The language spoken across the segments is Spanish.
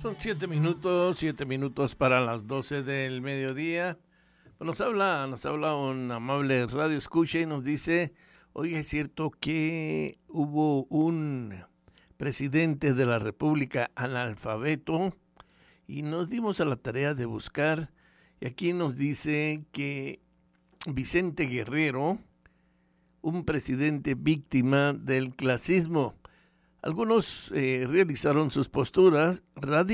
Son 7 minutos para las 12 del mediodía. Pues nos habla un amable radio escucha y nos dice, oye, es cierto que hubo un presidente de la República analfabeto y nos dimos a la tarea de buscar, y aquí nos dice que Vicente Guerrero, un presidente víctima del clasismo. Algunos radicalizaron sus posturas,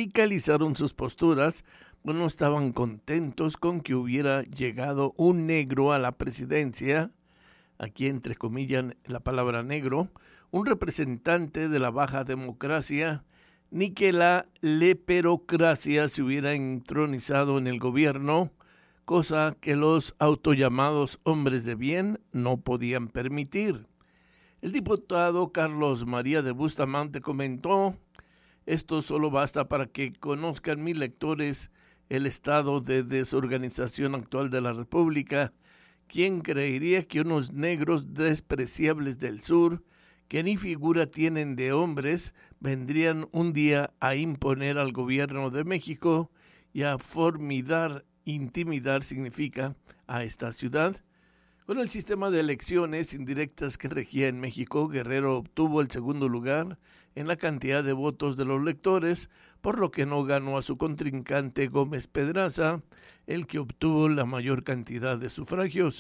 no estaban contentos con que hubiera llegado un negro a la presidencia, aquí entre comillas la palabra negro, un representante de la baja democracia, ni que la leperocracia se hubiera entronizado en el gobierno, cosa que los autollamados hombres de bien no podían permitir. El diputado Carlos María de Bustamante comentó, esto solo basta para que conozcan mis lectores el estado de desorganización actual de la República. ¿Quién creería que unos negros despreciables del sur, que ni figura tienen de hombres, vendrían un día a imponer al gobierno de México y a intimidar significa a esta ciudad? Con el sistema de elecciones indirectas que regía en México, Guerrero obtuvo el segundo lugar en la cantidad de votos de los lectores, por lo que no ganó a su contrincante Gómez Pedraza, el que obtuvo la mayor cantidad de sufragios.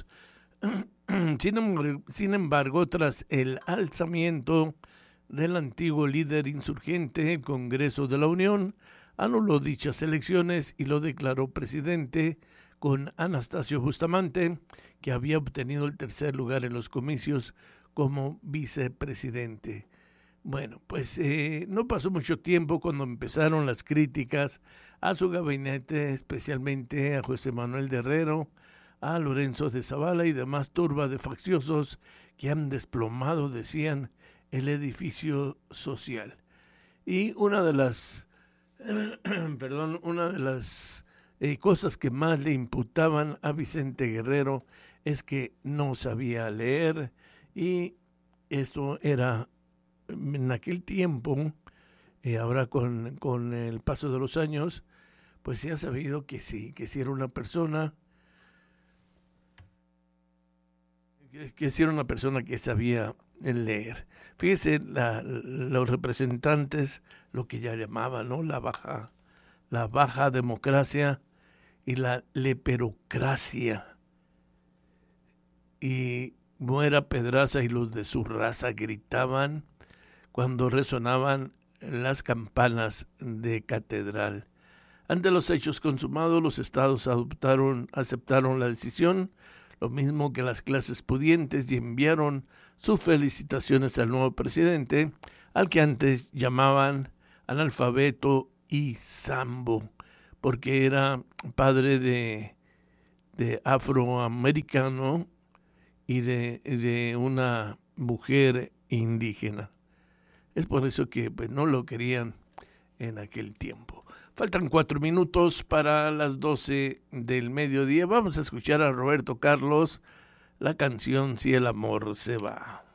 Sin embargo, tras el alzamiento del antiguo líder insurgente, el Congreso de la Unión anuló dichas elecciones y lo declaró presidente, con Anastasio Bustamante, que había obtenido el tercer lugar en los comicios como vicepresidente. Bueno, pues no pasó mucho tiempo cuando empezaron las críticas a su gabinete, especialmente a José Manuel de Herrero, a Lorenzo de Zavala y demás turba de facciosos que han desplomado, decían, el edificio social. Y una de las cosas que más le imputaban a Vicente Guerrero es que no sabía leer, y esto era en aquel tiempo, ahora con el paso de los años, pues se ha sabido que sí era una persona que sabía leer. Fíjese, los representantes, lo que ya llamaban, ¿no?, la baja democracia y la leperocracia. Y Muera Pedraza y los de su raza gritaban cuando resonaban las campanas de catedral. Ante los hechos consumados, los estados aceptaron la decisión, lo mismo que las clases pudientes, y enviaron sus felicitaciones al nuevo presidente, al que antes llamaban analfabeto y sambo, porque era padre de afroamericano y de una mujer indígena. Es por eso que pues, no lo querían en aquel tiempo. Faltan 4 minutos para las 12 del mediodía. Vamos a escuchar a Roberto Carlos, la canción Si el amor se va.